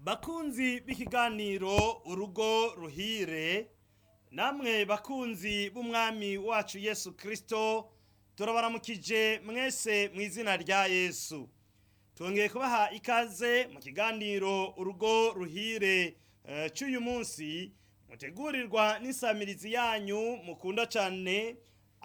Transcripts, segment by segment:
Bakunzi b'ikiganiro urugo ruhire, namwe bakunzi b'umwami wacu Yesu Kristo, turabaramukije mwese mw'izina rya Yesu. Twongeye kubaha ikaze mu kiganiro urugo ruhire c'uyu munsi, mutegurirwa n'isamirizi yanyu mukunda cane,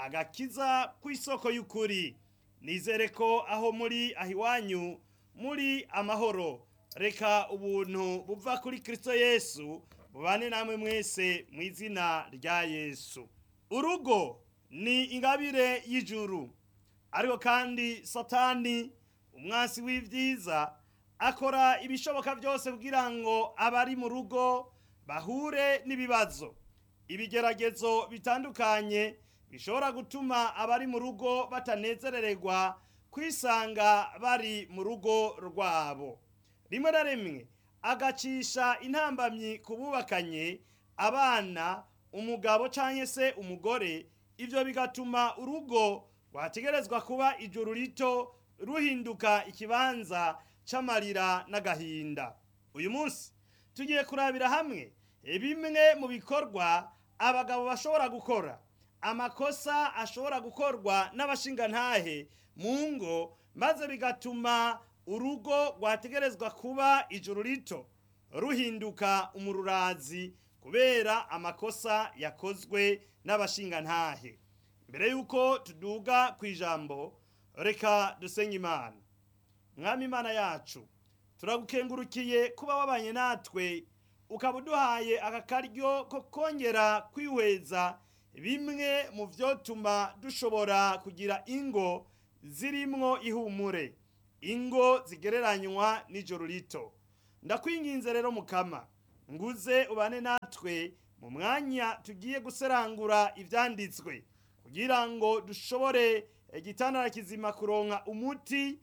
agakiza kw'isoko y'ukuri. Nizere ko aho muri ahiwanyu muri amahoro. Reka ubuntu buva kuri Kristo Yesu bubane namwe mwese mw'izina rya Yesu. Urugo ni ingabire y'ijuru, ariko kandi Satani umwansi w'ivyiza akora ibishoboka byose kugira ngo abari mu rugo bahure n'ibibazo, ibigeragezo bitandukanye bishobora gutuma abari mu rugo batanezerererwa kwisanga bari mu rugo rwabo. Rimwe na rimwe agacisha intambamyi kububakanye, abana, umugabo canke se umugore. Ivyo bigatuma urugo rwategerezwa kuba ijuru rito ruhinduka ikibanza c'amarira n'agahinda. Uyu munsi tugiye kurabira hamwe bimwe mu bikorwa abagabo bashobora gukora, amakosa ashobora gukorwa n'abashingantahe mu ngo, maze bigatuma urugo rwategerezwa kuba ijuru rito ruhinduka umururazi kubera amakosa yakozwe n'abashingantahe. Mbere yuko tuduga kw'ijambo, reka dusenge Imana. Mwami Imana yacu, turagukengurukiye kuba wabanye natwe, ukaba uduhaye aka karyo ko kongera kwihweza bimwe mu vyotuma dushobora kugira ingo zirimwo ihumure, ingo zigereranywa n'ijoro rito. Ndakwinginze rero Mukama, nguze ubane natwe mu mwanya tugiye guserangura ivyanditswe, kugira ngo dushobore igitandara kizima kuronka umuti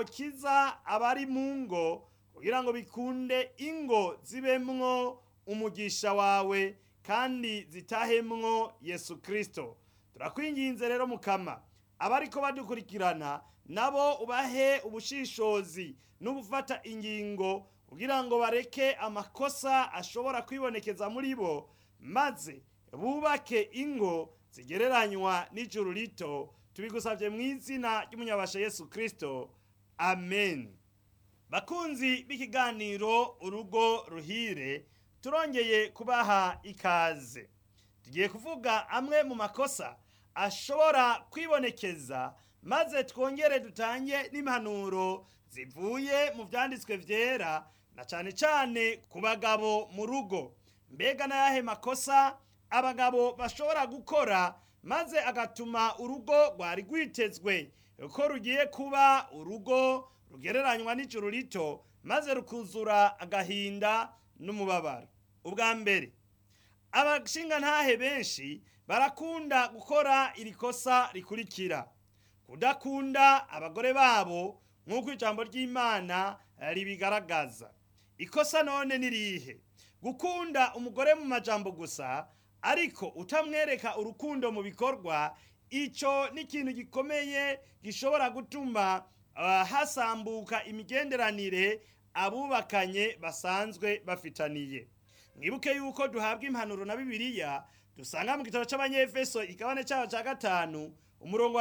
wokiza abari mu ngo, kugira ngo bikunde ingo zibemwo umugisha wawe kandi zitahemwo Yesu Kristo. Turakwinginze rero Mukama, abariko badukurikirana nabo ubahe ubushishozi n'ubufata ingingo, kugira ngo bareke amakosa ashobora kwibonekeza muri bo, maze bubake ingo zigereranywa n'ijuru rito. Tubigusavye mw'izina ry'umunyabasha Yesu Kristo, amen. Bakunzi b'ikiganiro urugo ruhire, turongeye kubaha ikaze. Tugiye kuvuga amwe mu makosa ashobora kwibonekeza, maze twongere dutange n'impanuro zivuye mu vyanditswe vyera, na cane cane ku bagabo mu rugo. Mbega n'ayahe makosa abagabo bashobora gukora, maze agatuma urugo rwari rwitezwe ko rugiye kuba urugo rugereranywa n'ijuru rito, maze rukuzura agahinda n'umubabaro. Ubwa mbere, abashingantahe benshi barakunda gukora iri kosa rikurikira: kudakunda abagore babo nk'uko ijambo ry'Imana ribigaragaza. Ikosa none ni rihe? Gukunda umugore mu majambo gusa, ariko utamwereka urukundo mu bikorwa. Ico ni ikintu gikomeye gishobora gutuma hasambuka imigenderanire abubakanye basanzwe bafitaniye. Mwibuke yuko duhabwa impanuro na Bibiliya, dusanga mu gitabo c'Abanyefeso ikigabane caho ca 5 umurongo wa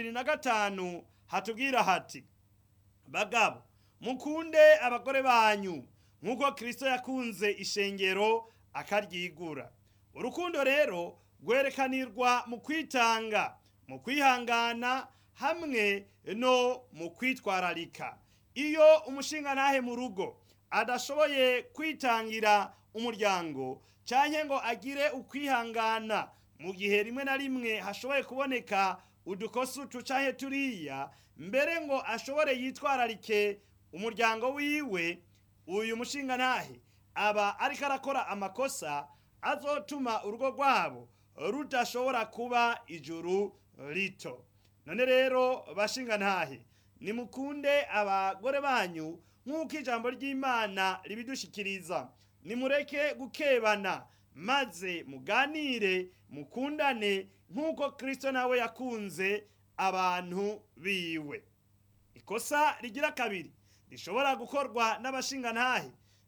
25 hatubwira hati: bagabo, mukunde abagore banyu nk'uko Kristo yakunze ishengero akaryigura. Urukundo rero rwerekanirwa mu kwitanga, mu kwihangana, hamwe no mu kwitwararika. Iyo umushingantahe mu rugo adashoboye kwitangira umuryango, canke ngo agire ukwihangana mu gihe rimwe na rimwe hashoboye kuboneka udukosa utu canke turiya, mbere ngo ashobore yitwararike umuryango wiwe, uyu mushingantahe aba ariko arakora amakosa azotuma urugo rwabo rudashobora kuba ijuru rito. None rero bashingantahe, nimukunde abagore banyu nk'uko ijambo ry'Imana ribidushikiriza. Nimureke gukebana, maze muganire, mukundane nk'uko Kristo nawe yakunze abantu biwe. Ikosa rigira kabiri rishobora gukorwa n'abashingantahe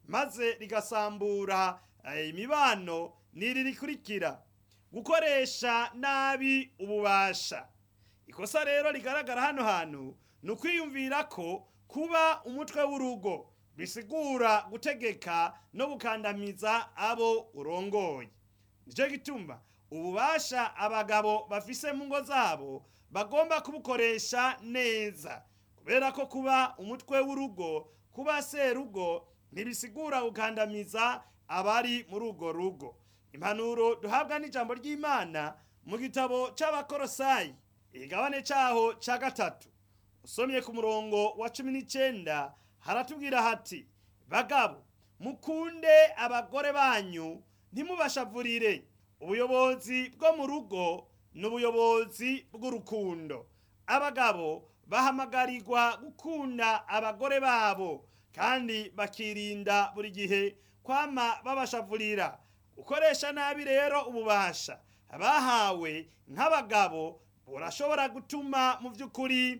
maze rigasambura imibano n'iri rikurikira: gukoresha nabi ububasha. Ikosa rero rigaragara hano hantu ni ukwiyumvira ko kuba umutwe w'urugo bisigura gutegeka no gukandamiza abo urongoye. Nicyo gituma ububasha abagabo bafise mu ngo zabo bagomba kubukoresha neza, kubera ko kuba umutwe w'urugo, kuba serugo, ntibisigura gukandamiza abari muri urwo rugo. Impanuro duhabwa n'ijambo ry'Imana mu gitabo c'Abakolosayi igabane caho ca 3 usomye ku murongo wa 19 haratubwira hati: bagabo, mukunde abagore banyu, ntimubashavurire. Ubuyobozi bwo mu rugo n'ubuyobozi bw'urukundo. Abagabo bahamagarirwa gukunda abagore babo kandi bakirinda buri gihe kwama babashavurira. Gukoresha nabi rero ububasha bahawe nk'abagabo burashobora gutuma mu by'ukuri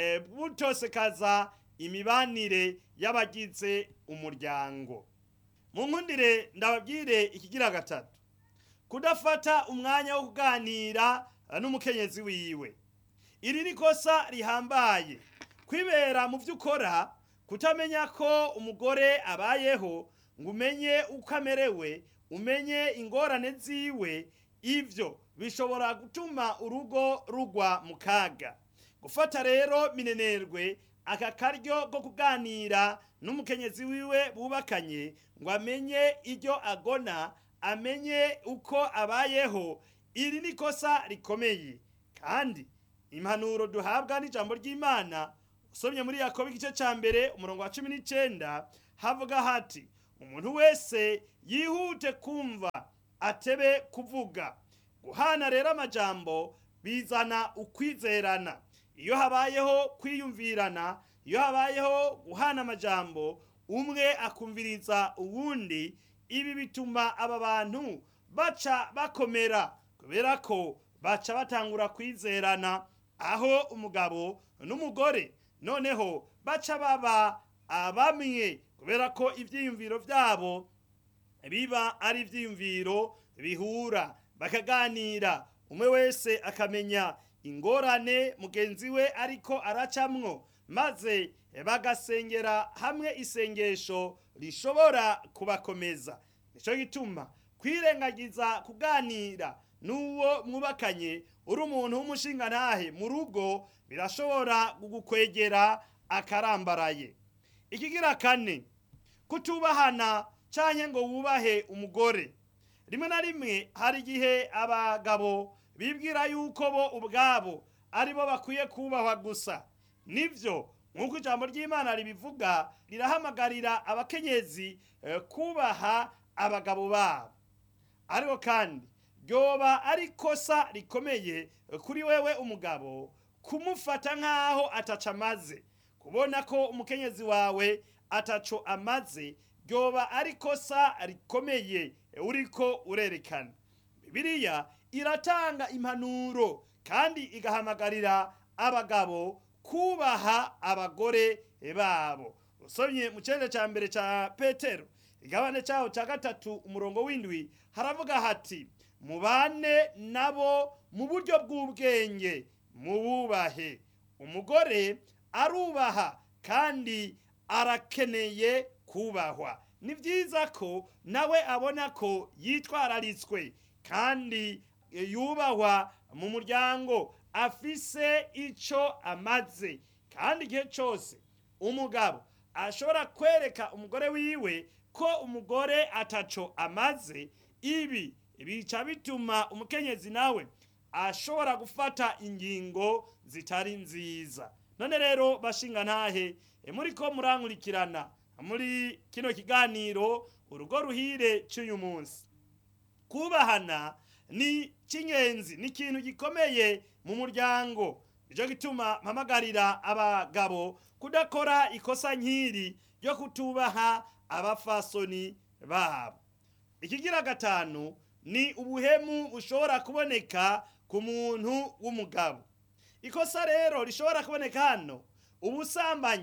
butosekaza imibanire y'abagize umuryango. Mu nkundire ndababwire ikigira 3: kudafata umwanya wo kuganira n'umukenyezi wiwe. Iri ni kosa rihambaye. Kwibera mu vy'ukora, kutamenya ko umugore abayeho, ngo umenye uko amerewe, umenye ingorane ziwe, ivyo bishobora gutuma urugo rugwa mu kaga. Gufata rero minenerwe aka karyo ko kuganira n'umukenyezi wiwe bubakanye, ngo amenye iryo agona, amenye uko abayeho, iri ni kosa rikomeye. Kandi impanuro duhabwa n'ijambo ry'Imana usomye muri Yakobo igice ca 1 umurongo wa 19 havuga hati: umuntu wese yihute kumva, atebe kuvuga. Guhana rero amajambo bizana ukwizerana. Iyo habayeho kwiyumvirana, iyo habayeho guhana amajambo, umwe akumviriza uwundi, ibi bituma aba bantu baca bakomera, kubera ko baca batangura kwizerana, aho umugabo n'umugore noneho baca baba abamwe, kubera ko ivyiyumviro vyabo biba ari ivyiyumviro bihura, bakaganira, umwe wese akamenya ingorane mugenzi we ariko aracamwo, maze bagasengera hamwe isengesho rishobora kubakomeza. Nico gituma kwirengagiza kuganira n'uwo mwubakanye uri umuntu w'umushingantahe mu rugo birashobora kugukwegera akarambaraye. Ikigira 4: kutubahana canke ngo wubahe umugore. Rimwe na rimwe hari igihe abagabo bibwira yuko bo ubwabo ari bo bakwiye kubahwa gusa. Nivyo, nk'uko ijambo ry'Imana ribivuga, rirahamagarira abakenyezi kubaha abagabo babo. Ariko kandi ryoba ari kosa rikomeye kuri wewe umugabo kumufata nk'aho ataco amaze. Kubona ko umukenyezi wawe ataco amaze, ryoba ari kosa rikomeye uriko urerekana. Bibiliya iratanga impanuro kandi igahamagarira abagabo kubaha abagore babo. Usomye mu cende ca 1 ca Petero igabane caho ca 3 umurongo w'7 haravuga hati: mubane nabo mu buryo bw'ubwenge, mububahe. Umugore arubaha kandi arakeneye kubahwa. Ni vyiza ko nawe abona ko yitwararitswe kandi yubahwa mu muryango, afise ico amaze. Kandi igihe cose umugabo ashobora kwereka umugore wiwe ko umugore ataco amaze, ibi bica bituma umukenyezi nawe ashobora gufata ingingo zitari nziza. None rero bashingantahe, muriko murankurikirana muri kino kiganiro urugo ruhire cy'uyu munsi, kubahana ni cy'ingenzi, ni ikintu gikomeye mu muryango. Nico gituma mpamagarira abagabo kudakora ikosa nk'iri ryo kutubaha abafasoni babo. Ikigira 5 ni ubuhemu bushobora kuboneka ku muntu w'umugabo. Ikosa rero rishobora kuboneka hano: ubusambanyi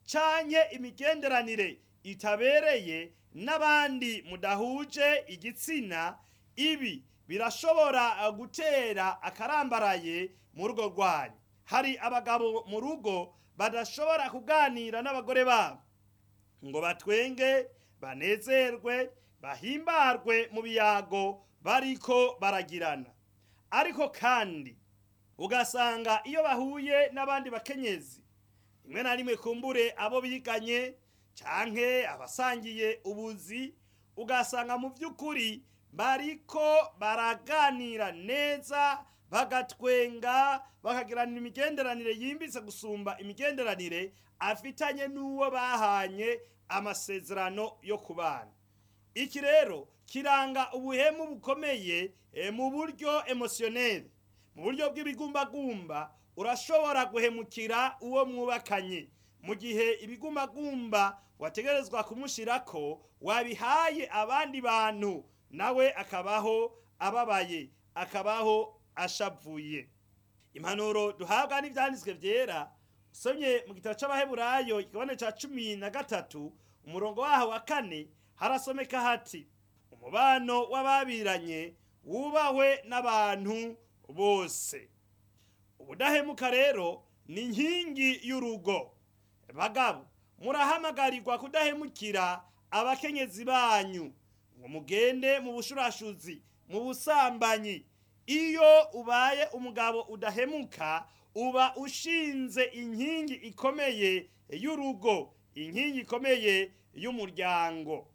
canke imigenderanire itabereye n'abandi mudahuje igitsina, ibi birashobora gutera akarambaraye mu rugo rwanyu. Hari abagabo mu rugo badashobora kuganira n'abagore babo ngo batwenge, banezerwe, bahimbarwe mu biyago bariko baragirana, ariko kandi ugasanga iyo bahuye n'abandi bakenyezi, rimwe na rimwe kumbure abo biganye canke abasangiye ubuzi, ugasanga mu by'ukuri bariko baraganira neza, bagatwenga, bakagirana imigenderanire yimbitse gusumba imigenderanire afitanye n'uwo bahanye amasezerano yo kubana. Iki rero kiranga ubuhemu bukomeye mu buryo emotionel, mu buryo bw'ibigumbagumba. Urashobora guhemukira uwo mwubakanye mu gihe ibigumbagumba wategerezwa kumushirako wabihaye abandi bantu, nawe akabaho ababaye, akabaho ashavuye. Impanuro duhabwa n'ivyanditswe vyera, usomye mu gitabo c'Abaheburayo igabane ca 13 umurongo waho wa 4 harasomeka hati: umubano w'ababiranye wubahwe n'abantu bose. Ubudahemuka rero ni inkingi y'urugo. Bagabo, murahamagarirwa kudahemukira abakenyezi banyu ngo mugende mu bushurashuzi, mu busambanyi. Iyo ubaye umugabo udahemuka, uba ushinze inkingi ikomeye y'urugo, inkingi ikomeye y'umuryango.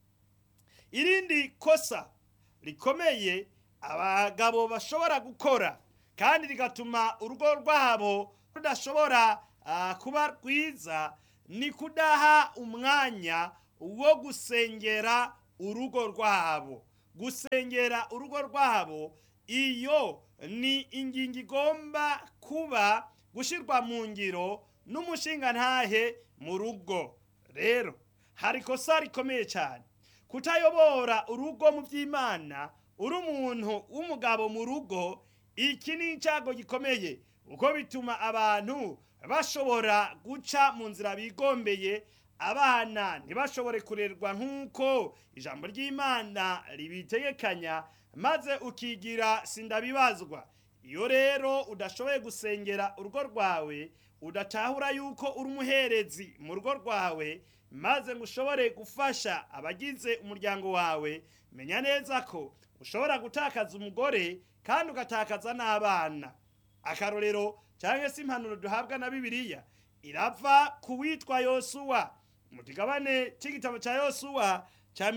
Irindi kosa rikomeye abagabo bashobora gukora kandi rigatuma urugo rwabo rudashobora kuba rwiza, ni kudaha umwanya wo gusengera urugo rwabo. Gusengera urugo rwabo, iyo ni ingingo igomba kuba gushirwa mu ngiro n'umushingantahe mu rugo. Rero hari kosa rikomeye cyane kutayobora urugo mu by'Imana uri umuntu w'umugabo mu rugo. Iki ni icyago gikomeye kuko bituma abantu bashobora guca mu nzira bigombeye, abana ntibashobore kurerwa nk'uko ijambo ry'Imana ribitegekanya, maze ukigira sindabibazwa. Iyo rero udashoboye gusengera urugo rwawe, udatahura yuko uri umuherezi mu rugo rwawe, maze ngo ushobore gufasha abagize umuryango wawe, menya neza ko ushobora gutakaza umugore kandi ugatakaza n'abana. Akarorero cyangwa se impanuro duhabwa na Bibiliya irava ku witwa Yosuwa mu kigabane cy'igitabo cya Yosuwa cya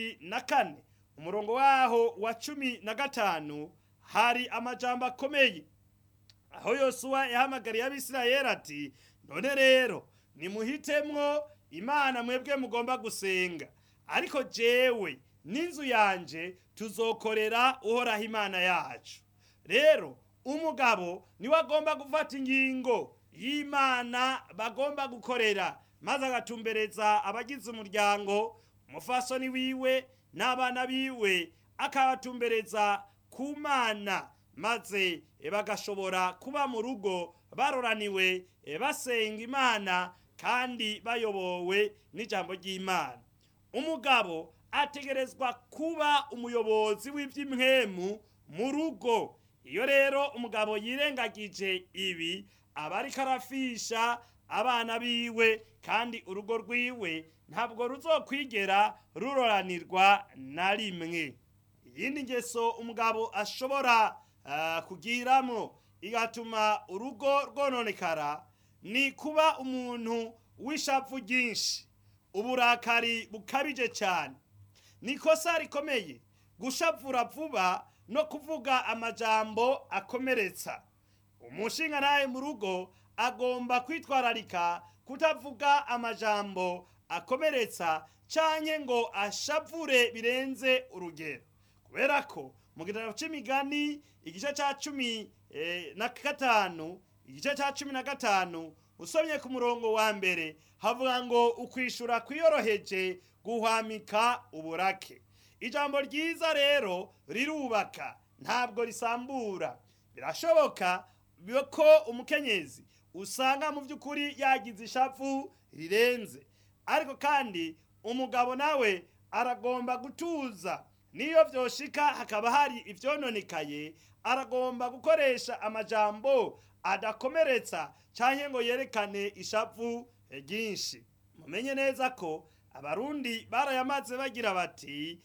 24 umurongo waho wa 15 hari amajambo akomeye, aho Yosuwa yahamagariye Abisirayeli ati: none rero nimuhitemwo Imana mwebwe mugomba gusenga, ariko jewe n'inzu yanje tuzokorera Uhoraho Imana yacu. Rero umugabo niwe agomba gufata ingingo y'Imana bagomba gukorera, maze agatumbereza abagize umuryango, umufasoni wiwe n'abana biwe, akabatumbereza ku Mana, maze bagashobora kuba mu rugo baroraniwe, basenga Imana kandi bayobowe n'ijambo ry'Imana. Umugabo ategerezwa kuba umuyobozi w'iby'imwemu mu rugo. Iyo rero umugabo yirengagije ibi, aba ariko arafisha abana biwe, kandi urugo rwiwe ntabwo ruzokwigera ruroranirwa na rimwe. Iyindi ngeso umugabo ashobora kugiramo igatuma urugo rwononekara ni kuba umuntu w'ishavu ryinshi, uburakari bukabije cyane. Ni kosa rikomeye gushavura vuba no kuvuga amajambo akomeretsa. Umushingantahe mu rugo agomba kwitwararika kutavuga amajambo akomeretsa canke ngo ashavure birenze urugero, kubera ko mu gitabo c'Imigani igice ca 15 igice ca 15 usomye ku murongo wa mbere havuga ngo ukwishura kwiyoroheje guhwamika uburake. Ijambo ryiza rero rirubaka, ntabwo risambura. Birashoboka ko umukenyezi usanga mu by'ukuri yagize ishavu, rirenze. Ariko kandi umugabo nawe aragomba gutuza, niyo vyoshika hakaba hari ivyononekaye aragomba gukoresha amajambo adakomeretsa canke ngo yerekane ishavu ryinshi. Mumenye neza ko abarundi barayamaze bagira bati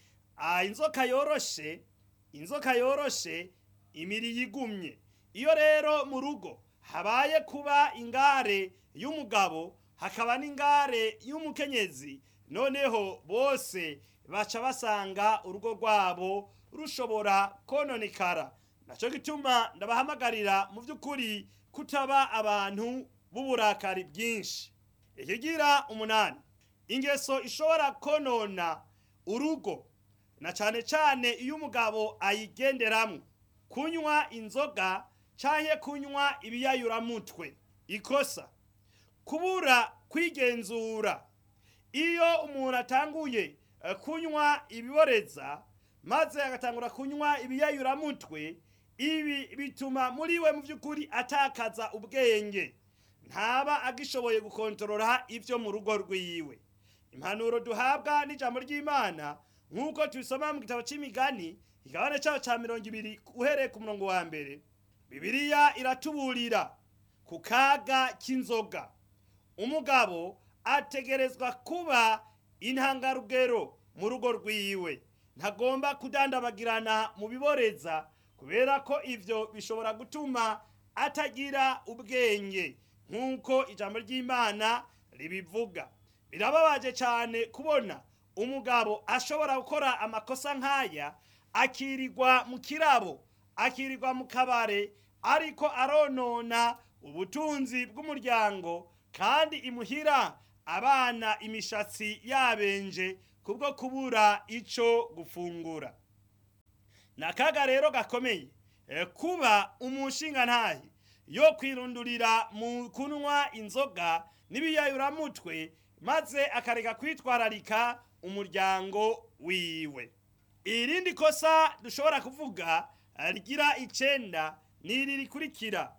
inzoka yoroshe imiri yigumye. Iyo rero mu rugo habaye kuba ingare y'umugabo hakaba n'ingare y'umukenyezi, noneho bose baca basanga urugo rwabo rushobora kononekara. Naco gituma ndabahamagarira mu vy'ukuri kutaba abantu b'uburakari bwinshi. Ikigira 8, ingeso ishobora konona urugo na cane cane iyo umugabo ayigenderamwo: kunywa inzoga canke kunywa ibiyayuramutwe. Ikosa: kubura kwigenzura. Iyo umuntu atanguye kunywa ibiboreza maze agatangura kunywa ibiyayuramutwe, ibi bituma muri we mu vy'ukuri atakaza ubwenge, ntaba agishoboye gukontorora ivyo mu rugo rwiwe. Impanuro duhabwa n'ijambo ry'Imana nk'uko tubisoma mu gitabo c'Imigani igabane caho ca 20 uhereye ku murongo wa 1, Bibiliya iratuburira ku kaga k'inzoga. Umugabo ategerezwa kuba intangarugero mu rugo rwiwe, ntagomba kudandabagirana mu biboreza kubera ko ivyo bishobora gutuma atagira ubwenge nk'uko ijambo ry'Imana ribivuga. Birababaje cyane kubona umugabo ashobora gukora amakosa nk'aya, akirirwa mu kirabo, akirirwa mu kabare, ariko aronona ubutunzi bw'umuryango, kandi imuhira abana imishatsi yabenje kubwo kubura ico gufungura. Nakaga rero gakomeye kuba umushingantahe yo kwirundurira mu kunywa inzoga n'ibiyayuramutwe maze akareka kwitwararika umuryango wiwe. Irindi kosa dushobora kuvuga rigira 9 n'iri rikurikira: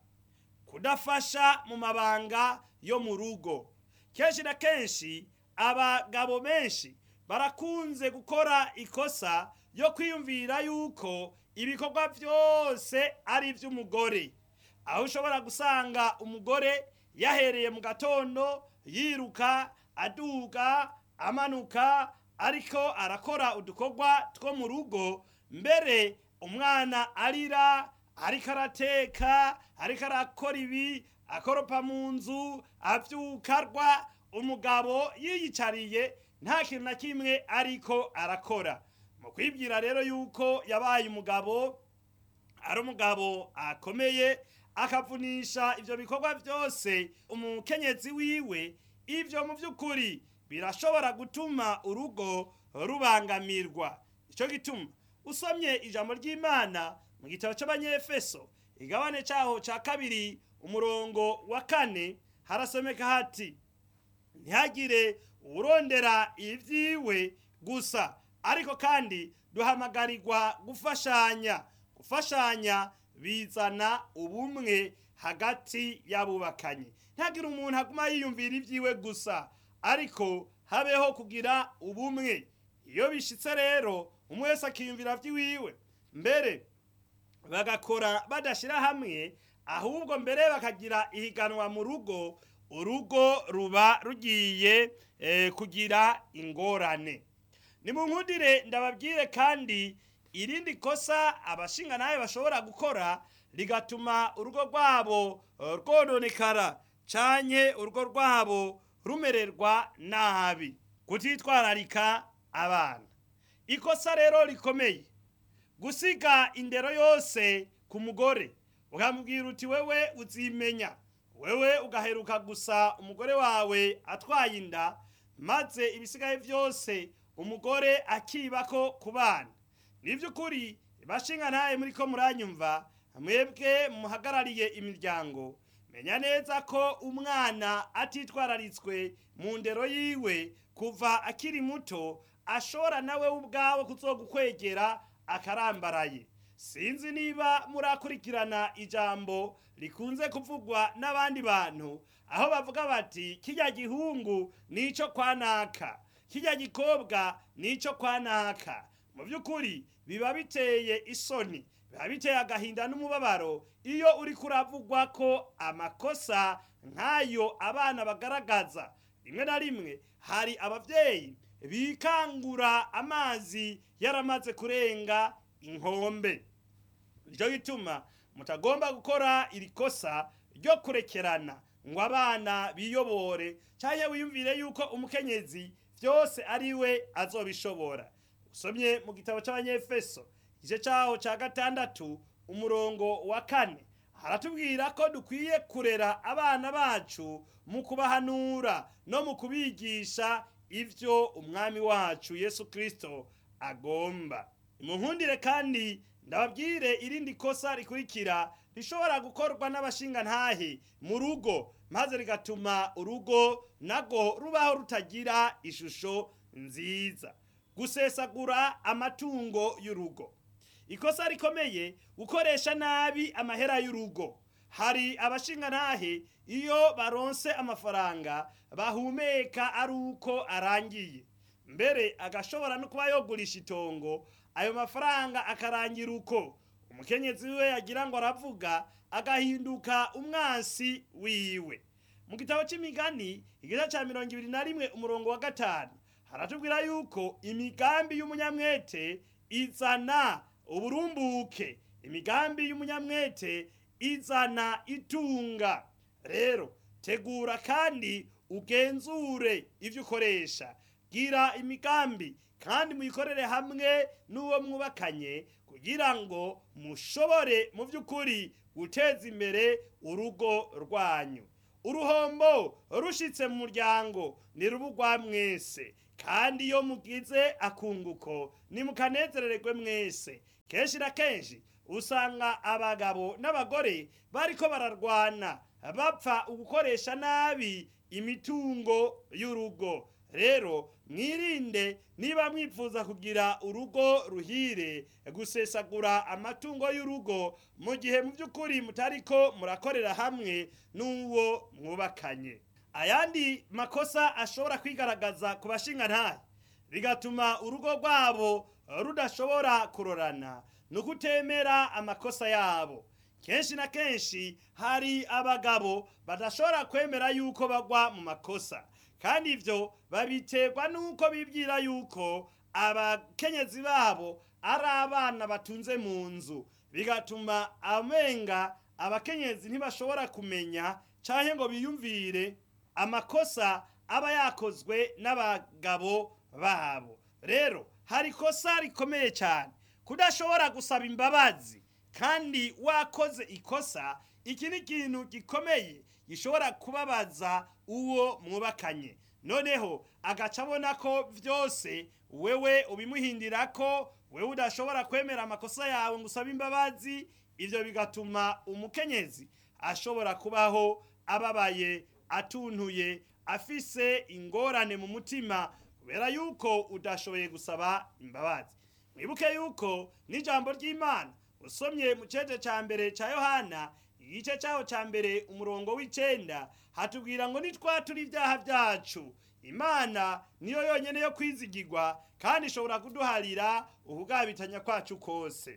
kudafasha mu mabanga yo mu rugo. Kenshi na kenshi abagabo benshi barakunze gukora ikosa yo kwiyumvira yuko ibikorwa vyose ari ivy'umugore, aho ushobora gusanga umugore yahereye mu gatondo yiruka aduga amanuka ariko arakora udukorwa two mu rugo, mbere umwana arira, ariko arateka, ariko arakora ibi, akoropa mu nzu, avyukarwa, umugabo yiyicariye nta kintu na kimwe ariko arakora. Mu kwibwira rero yuko yabaye umugabo, ari umugabo akomeye, akavunisha ivyo bikorwa vyose umukenyezi wiwe, ivyo mu vy'ukuri birashobora gutuma urugo rubangamirwa. Ico gituma usomye ijambo ry'Imana mu gitabo c'Abanyefeso igabane caho ca 2 umurongo wa 4 harasomeka hati: ntihagire urondera ivyiwe gusa, ariko kandi duhamagarirwa gufashanya. Gufashanya bizana ubumwe hagati y'abubakanye. Ntihagire umuntu aguma yiyumvira ivyiwe gusa, ariko habeho kugira ubumwe. Iyo bishitse rero umwe wese akiyumvira vyiwiwe, mbere bagakora badashira hamwe, ahubwo mbere bakagira ihiganwa mu rugo, urugo ruba rugiye kugira ingorane. Nimunkundire ndababwire kandi irindi kosa abashingantahe bashobora gukora rigatuma urugo rwabo rwononekara canke urugo rwabo rumererwa nabi: kutitwararika abana. Ikosa rero rikomeye: gusiga indero yose ku mugore, ukamubwira uti wewe uzimenya, wewe ugaheruka gusa umugore wawe atwaye inda, maze ibisigaye vyose umugore akibako ku bana. Nivy'ukuri bashingantahe muriko muranyumva, mwebwe muhagarariye imiryango, menya neza ko umwana atitwararitswe mu ndero yiwe kuva akiri muto ashobora nawe ubwawe kuzogukwegera akarambaraye. sinzi niba murakurikirana ijambo rikunze kuvugwa n'abandi bantu aho bavuga bati kirya gihungu nico kwa naka, kirya gikobwa nico kwa naka. Mu by'ukuri biba biteye isoni, biba biteye agahinda n'umubabaro iyo uri kuravugwa ko amakosa nk'ayo abana bagaragaza. Rimwe na rimwe hari abavyeyi bikangura amazi yaramaze kurenga inkombe. Nico gituma mutagomba gukora iri kosa ryo kurekerana ngo abana biyobore canke wiyumvire yuko umukenyezi vyose ariwe azobishobora. Usomye mu gitabo c'Abanyefeso igice caho ca 6 umurongo wa 4 haratubwira ko dukwiye kurera abana bacu mu kubahanura no mu kubigisha ivyo umwami wacu Yesu Kristo agomba. Munkundire kandi ndababwire irindi kosa rikurikira rishobora gukorwa n'abashingantahe mu rugo maze rigatuma urugo nago rubaho rutagira ishusho nziza: gusesagura amatungo y'urugo. Ikosa rikomeye gukoresha nabi amahera y'urugo. Hari abashingantahe iyo baronse amafaranga bahumeka ari uko arangiye, mbere agashobora no kuba yogurisha itongo, ayo mafaranga akarangira uko. Umukenyezi we yagira ngo aravuga agahinduka umwansi wiwe. Mu gitabo c'Imigani igice ca 21 umurongo wa 5 haratubwira yuko imigambi y'umunyamwete izana uburumbuke, imigambi y'umunyamwete izana itunga. Rero tegura kandi ugenzure ivyo ukoresha, gira imigambi kandi muyikorere hamwe n'uwo mwubakanye kugira ngo mushobore mu by'ukuri guteza imbere urugo rwanyu. Uruhombo rushitse mu muryango ni rubugwa mwese, kandi iyo mugize akunguko nimukanezerererwe mwese. Kenshi na kenshi usanga abagabo n'abagore bariko bararwana bapfa ugukoresha nabi imitungo y'urugo. Rero mwirinde niba mwifuza kugira urugo ruhire gusesagura amatungo y'urugo mu gihe mu by'ukuri mutariko murakorera hamwe n'uwo mwubakanye. Ayandi makosa ashobora kwigaragaza ku bashingantahe bigatuma urugo rwabo rudashobora kurorana no kutemera amakosa yabo. Kenshi na kenshi hari abagabo badashobora kwemera yuko bagwa mu makosa, kandi ivyo babiterwa nuko bibwira yuko abakenyezi babo ari abana batunze mu nzu, bigatuma amenga abakenyezi ntibashobora kumenya canke ngo biyumvire amakosa aba yakozwe n'abagabo babo. Rero hari kosa rikomeye cyane kudashobora gusaba imbabazi kandi wakoze ikosa. Iki ni ikintu gikomeye gishobora kubabaza uwo mwubakanye, noneho agaca abona ko vyose wewe ubimuhindira ko wewe udashobora kwemera amakosa yawe ngo usabe imbabazi. Ivyo bigatuma umukenyezi ashobora kubaho ababaye, atuntuye, afise ingorane mu mutima kubera yuko udashoboye gusaba imbabazi. Mwibuke yuko n'ijambo ry'Imana usomye mu cece ca mbere ca Yohana igice caho ca mbere umurongo w'9 hatubwira ngo nitwatura ibyaha byacu Imana niyo yonyene yo kwizigirwa kandi ishobora kuduharira ukugabitanya kwacu kose.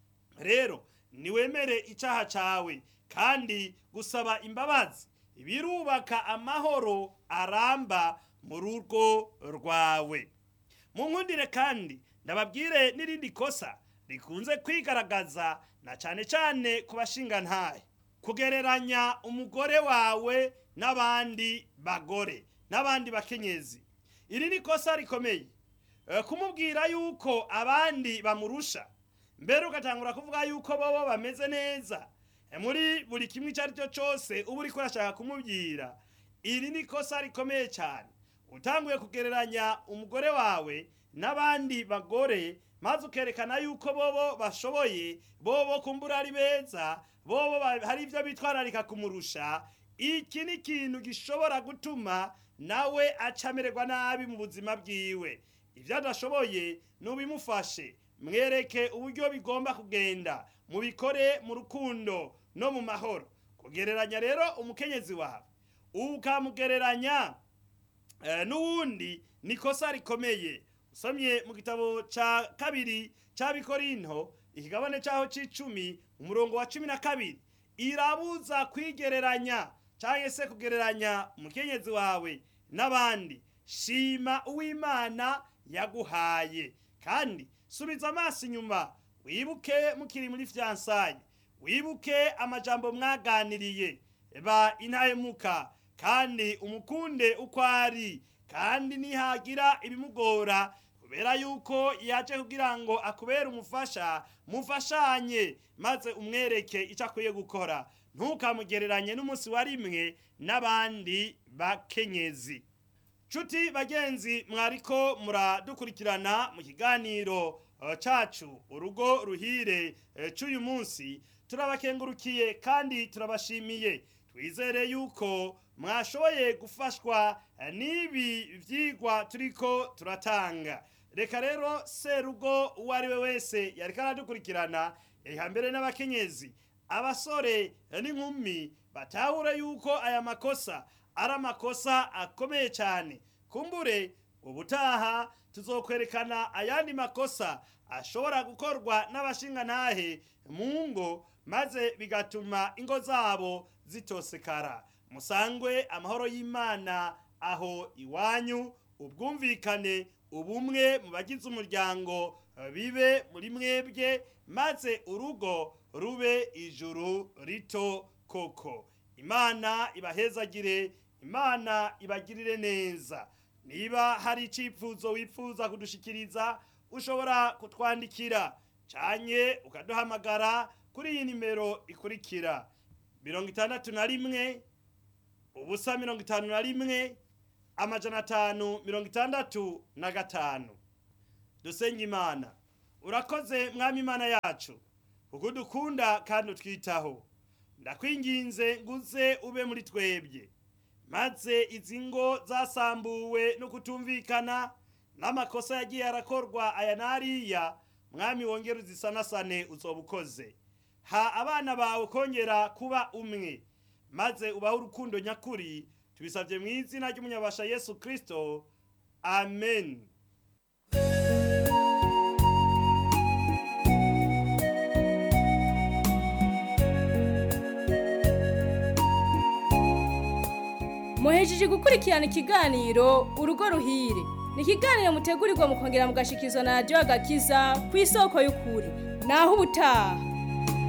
Rero niwemere icaha cawe kandi gusaba imbabazi birubaka amahoro aramba mu rugo rwawe. Munkundire kandi ndababwire n'irindi kosa rikunze kwigaragaza na cane cane ku bashingantahe: kugereranya umugore wawe n'abandi bagore n'abandi bakenyezi. Iri ni kosa rikomeye, kumubwira yuko abandi bamurusha, mbere ugatangura kuvuga yuko bobo bameze neza muri buri kimwe icyo ari cyo cyose uba uriko urashaka kumubwira. Iri ni kosa rikomeye cyane. Utanguye kugereranya umugore wawe n'abandi bagore maze ukerekana yuko bobo bashoboye, bobo kumbura ari beza, bobo hari ivyo bitwararika kumurusha. Iki ni ikintu gishobora gutuma nawe acamererwa nabi mu buzima bwiwe. Ivyo adashoboye nubimufashe mwereke uburyo bigomba kugenda, mubikore mu rukundo no mu mahoro. Kugereranya rero umukenyezi wawe ukamugereranya n'uwundi ni ikosa rikomeye. Usomye mu gitabo ca kabiri c'Abikorinto ikigabane caho c'10 umurongo wa 12 irabuza kwigereranya canke se kugereranya umukenyezi wawe n'abandi. Shima uw'Imana yaguhaye, kandi subiza amaso inyuma, wibuke mukiri muri fiansaye, wibuke amajambo mwaganiriye, ba intahemuka kandi umukunde uko ari, kandi nihagira ibimugora kubera yuko yaje kugira ngo akubere umufasha, mufashanye maze umwereke icyo akwiye gukora. Ntukamugereranye n'umunsi wa rimwe n'abandi bakenyezi. Nshuti bagenzi, mwariko muradukurikirana mu kiganiro cacu urugo ruhire c'uyu munsi. Turabakengurukiye kandi turabashimiye. Twizere yuko mwashoboye gufashwa n'ibi vyigwa turiko turatanga. Reka rero serugo uwo ari we wese yariko aradukurikirana, ihambere n'abakenyezi, abasore n'inkumi, batahure yuko aya makosa ari amakosa akomeye cyane. Kumbure ubutaha tuzokwerekana ayandi makosa ashobora gukorwa n'abashingantahe mu ngo, maze bigatuma ingo zabo zitosekara. Musangwe amahoro y'Imana aho iwanyu, ubwumvikane, ubumwe mu bagize umuryango bibe muri mwebwe, maze urugo rube ijuru rito koko. Imana ibahezagire, Imana ibagirire neza. Niba hari icipfuzo wifuza kudushikiriza, ushobora kutwandikira canke ukaduhamagara kuri iyi nimero ikurikira: 61 ubusa 51 565. Dusenge Imana. Urakoze Mwami Imana yacu kuko udukunda kandi utwitaho. Ndakwinginze nguze ube muri twebwe, maze izi ngo zasambuwe no kutumvikana n'amakosa yagiye arakorwa aya nariya, Mwami wongera uzisanasane, uzobukoze. Ha abana bawe kongera kuba umwe, maze ubaho urukundo nyakuri. Tubisabye mu izina ry'umunyabasha Yesu Kristo, amen. Muhejeje gukurikirana ikiganiro urugo ruhire. Ni ikiganiro mutegurirwa mukongera mugashikizwa na Radio Agakiza ku isoko y'ukuri. Naho ubutaha.